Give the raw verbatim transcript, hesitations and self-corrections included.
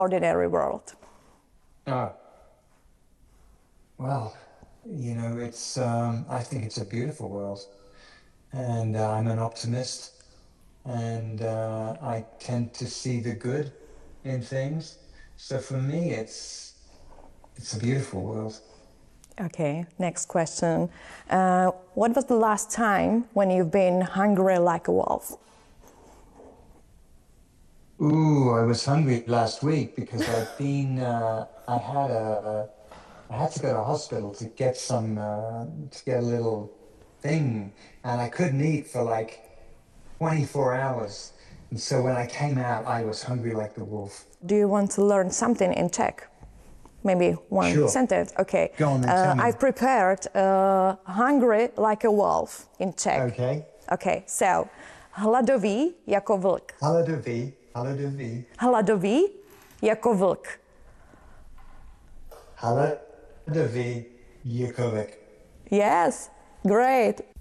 ordinary world? Oh, well, you know, it's, um, I think it's a beautiful world. And uh, I'm an optimist. And uh, I tend to see the good in things. So for me, it's, it's a beautiful world. Okay, next question. Uh, what was the last time when you've been hungry like a wolf? Ooh, I was hungry last week because I'd been, uh, I had a, I had to go to hospital to get some, uh, to get a little thing, and I couldn't eat for like twenty-four hours. And so when I came out, I was hungry like the wolf. Do you want to learn something in Czech? Maybe one Sure. sentence. Okay. Go on then, Uh, tell me. I've prepared uh, hungry like a wolf in Czech. Okay. Okay, so hladový jako vlk. Hladový, hladový, Hladový jako vlk. hladový, jako vlk. Yes, great.